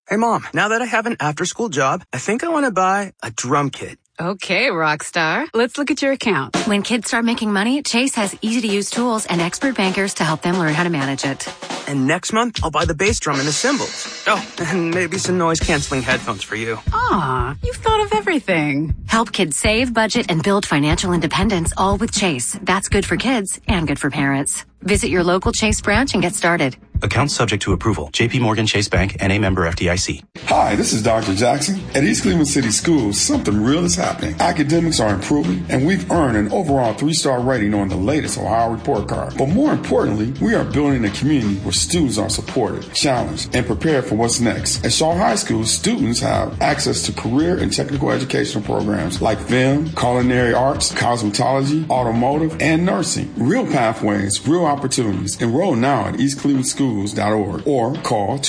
Hey, Mom, now that I have an after-school job, I think I want to buy a drum kit. Okay, Rockstar. Let's look at your account. When kids start making money, Chase has easy-to-use tools and expert bankers to help them learn how to manage it. And next month, I'll buy the bass drum and the cymbals. Oh, and maybe some noise-canceling headphones for you. Aw, you've thought of everything. Help kids save, budget, and build financial independence, all with Chase. That's good for kids and good for parents. Visit your local Chase branch and get started. Account subject to approval. JP Morgan Chase Bank, N.A. member FDIC. Hi, this is Dr. Jackson. At East Cleveland City Schools, something real is happening. Academics are improving, and we've earned an overall 3-star rating on the latest Ohio Report Card. But more importantly, we are building a community where students are supported, challenged, and prepared for what's next. At Shaw High School, students have access to career and technical educational programs like FEM, culinary arts, cosmetology, automotive, and nursing. Real pathways, real opportunities. Enroll now at eastclevelandschools.org or call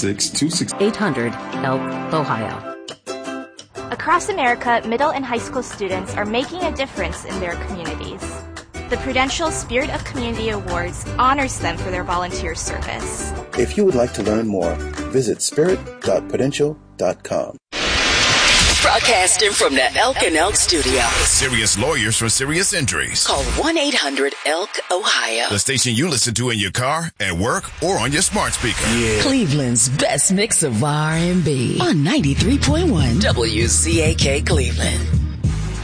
216-800-HELP-OHIO. Across America, middle and high school students are making a difference in their communities. The Prudential Spirit of Community Awards honors them for their volunteer service. If you would like to learn more, visit spirit.prudential.com. Broadcasting from the Elk and Elk studio. Serious lawyers for serious injuries. Call 1-800-ELK-OHIO. The station you listen to in your car, at work, or on your smart speaker. Yeah. Cleveland's best mix of R&B on 93.1 WCAK Cleveland.